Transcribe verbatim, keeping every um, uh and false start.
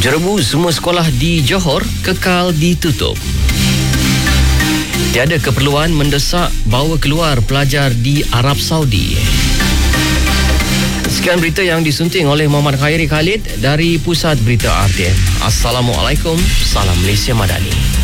Jerebu semua sekolah di Johor kekal ditutup. Tiada keperluan mendesak bawa keluar pelajar di Arab Saudi. Sekian berita yang disunting oleh Muhammad Khairi Khalid dari Pusat Berita R T M. Assalamualaikum, salam Malaysia Madani.